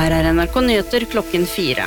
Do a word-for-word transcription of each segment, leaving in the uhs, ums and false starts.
Her er N R K Nyheter klokken fire.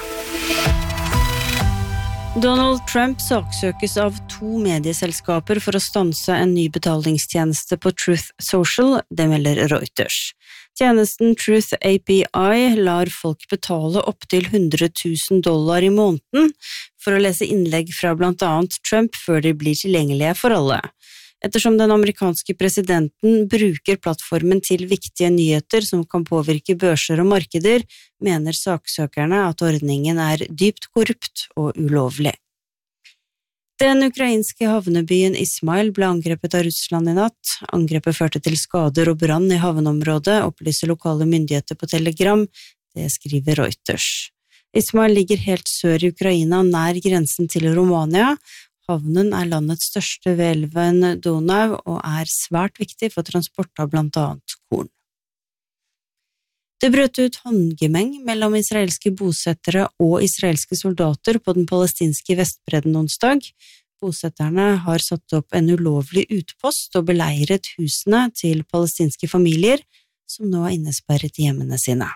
Donald Trump saksøkes av to medieselskaper for å stanse en ny betalingstjeneste på Truth Social, det melder Reuters. Tjenesten Truth A P I lar folk betale opp til hundre tusen dollar i måneden for å lese innlegg fra blant annet Trump før de blir tilgjengelige for alle. Ettersom den amerikanske presidenten bruker plattformen til viktige nyheter som kan påvirke børser og markeder, mener saksøkerne at ordningen er dypt korrupt og ulovlig. Den ukrainske havnebyen Ismail ble angrepet av Russland i natt. Angrepet førte til skader og brann i havneområdet, opplyser lokale myndigheter på Telegram. Det skriver Reuters. Ismail ligger helt sør i Ukraina, nær grensen til Romania. Havnen er landets største ved elven Donau og er svært viktig for transport av blant annet korn. Det brøt ut håndgemeng mellom israelske bosettere og israelske soldater på den palestinske Vestbredden onsdag. Bosetterne har satt opp en ulovlig utpost og beleiret husene til palestinske familier, som nå er innesperret i hjemmene sine.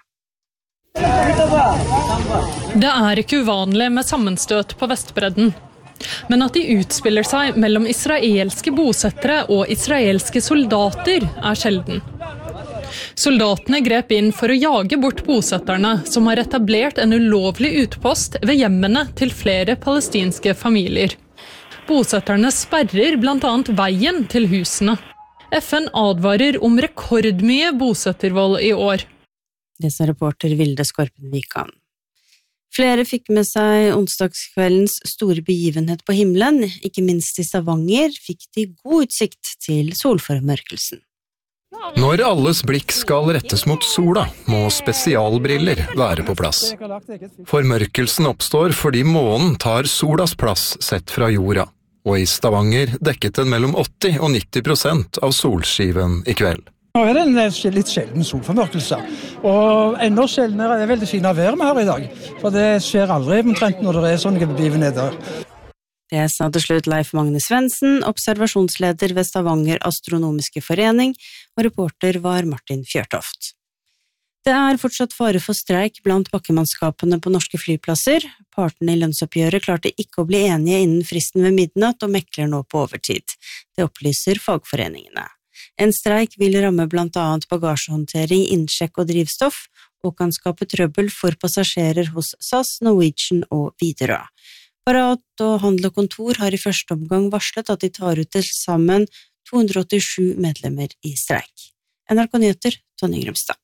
Det er ikke uvanlig med sammenstøt på Vestbredden. Men at de utspiller seg mellom israelske bosettere og israelske soldater er sjelden. Soldatene grep inn for å jage bort bosetterne, som har etablert en ulovlig utpost ved hjemmene til flere palestinske familier. Bosetterne sperrer blant annet veien til husene. F N advarer om rekordmye bosettervold i år. Det sa reporter Vilde Skorpen-Vikan. Flere fikk med seg onsdagskveldens store begivenhet på himmelen, ikke minst i Stavanger fikk de god utsikt til solformørkelsen. Når alles blikk skal rettes mot sola, må spesialbriller være på plass. Formørkelsen oppstår fordi månen tar solas plass sett fra jorda, og i Stavanger dekket den mellom åtti og nitti prosent av solskiven i kveld. Nå er det en litt sjelden solformørkelse, og enda sjeldnere er det veldig fine vær vi har i dag, for det skjer aldri omtrent når det er sånne begivenheter. Det sa til slutt Leif Magne Svendsen, observasjonsleder ved Stavanger Astronomiske Forening, og reporter var Martin Fjørtoft. Det er fortsatt fare for streik blant bakkemannskapene på norske flyplasser. Partene i lønnsoppgjøret klarte ikke å bli enige innen fristen ved midnatt og mekler nå på overtid. Det opplyser fagforeningene. En streik vil ramme blant annet bagasjehåndtering, innsjekk og drivstoff, og kan skape trøbbel for passasjerer hos S A S, Norwegian og Widerøe. Parat og Handel og Kontor har i første omgang varslet at de tar ut til sammen to hundre åttisju medlemmer i streik. N R K Nyheter, Tonje Grumstad.